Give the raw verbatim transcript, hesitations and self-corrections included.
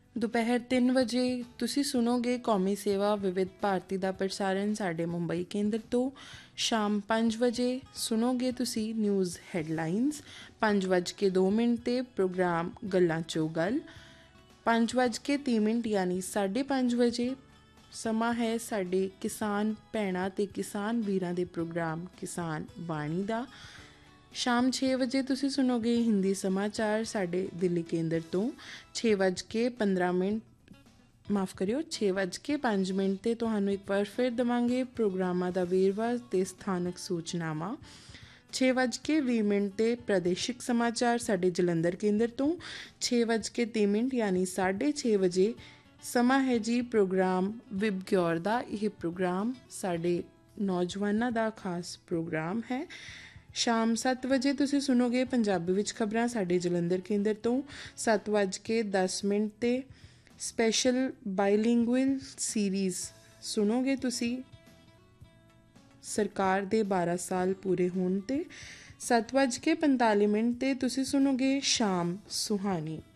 ਦੁਪਹਿਰ ਤਿੰਨ ਵਜੇ ਤੁਸੀਂ ਸੁਣੋਗੇ ਕੌਮੀ ਸੇਵਾ ਵਿਵਿਧ ਭਾਰਤੀ ਦਾ ਪ੍ਰਸਾਰਣ ਸਾਡੇ ਮੁੰਬਈ ਕੇਂਦਰ ਤੋਂ। ਸ਼ਾਮ ਪੰਜ ਵਜੇ ਸੁਣੋਗੇ ਤੁਸੀਂ ਨਿਊਜ਼ ਹੈਡਲਾਈਨਸ। ਪੰਜ ਵੱਜ ਕੇ ਦੋ ਮਿੰਟ 'ਤੇ ਪ੍ਰੋਗਰਾਮ ਗੱਲਾਂ 'ਚੋਂ ਗੱਲ। ਪੰਜ ਵੱਜ ਕੇ ਤੀਹ ਮਿੰਟ ਯਾਨੀ ਸਾਢੇ ਪੰਜ ਵਜੇ ਸਮਾਂ ਹੈ ਸਾਡੇ ਕਿਸਾਨ ਭੈਣਾਂ ਅਤੇ ਕਿਸਾਨ ਵੀਰਾਂ ਦੇ ਪ੍ਰੋਗਰਾਮ ਕਿਸਾਨ ਬਾਣੀ ਦਾ। ਸ਼ਾਮ ਛੇ ਵਜੇ ਤੁਸੀਂ ਸੁਣੋਗੇ ਹਿੰਦੀ ਸਮਾਚਾਰ ਸਾਡੇ ਦਿੱਲੀ ਕੇਂਦਰ ਤੋਂ। ਛੇ ਵੱਜ ਕੇ ਪੰਦਰਾਂ ਮਿੰਟ ਮਾਫ ਕਰਿਓ ਛੇ ਵੱਜ ਕੇ ਪੰਜ ਮਿੰਟ 'ਤੇ ਤੁਹਾਨੂੰ ਇੱਕ ਵਾਰ ਫਿਰ ਦੇਵਾਂਗੇ ਪ੍ਰੋਗਰਾਮਾਂ ਦਾ ਵੇਰਵਾ ਅਤੇ ਸਥਾਨਕ ਸੂਚਨਾਵਾਂ। ਛੇ ਵੱਜ ਕੇ ਵੀਹ ਮਿੰਟ 'ਤੇ ਪ੍ਰਾਦੇਸ਼ਿਕ ਸਮਾਚਾਰ ਸਾਡੇ ਜਲੰਧਰ ਕੇਂਦਰ ਤੋਂ। ਛੇ ਵੱਜ ਕੇ ਤੀਹ ਮਿੰਟ ਯਾਨੀ ਸਾਢੇ ਛੇ ਵਜੇ ਸਮਾਂ ਹੈ ਜੀ ਪ੍ਰੋਗਰਾਮ ਵਿਬਗਿਓਰ ਦਾ। ਇਹ ਪ੍ਰੋਗਰਾਮ ਸਾਡੇ ਨੌਜਵਾਨਾਂ ਦਾ ਖਾਸ ਪ੍ਰੋਗਰਾਮ ਹੈ। ਸ਼ਾਮ ਸੱਤ ਵਜੇ ਤੁਸੀਂ ਸੁਣੋਗੇ ਪੰਜਾਬੀ ਵਿੱਚ ਖਬਰਾਂ ਸਾਡੇ ਜਲੰਧਰ ਕੇਂਦਰ ਤੋਂ। ਸੱਤ ਵੱਜ ਕੇ ਦਸ ਮਿੰਟ 'ਤੇ ਸਪੈਸ਼ਲ ਬਾਈਲਿੰਗੁਅਲ ਸੀਰੀਜ਼ ਸੁਣੋਗੇ ਤੁਸੀਂ ਸਰਕਾਰ ਦੇ ਬਾਰਾਂ ਸਾਲ ਪੂਰੇ ਹੋਣ 'ਤੇ। ਸੱਤ ਵੱਜ ਕੇ ਪੰਤਾਲੀ ਮਿੰਟ 'ਤੇ ਤੁਸੀਂ ਸੁਣੋਗੇ ਸ਼ਾਮ ਸੁਹਾਨੀ।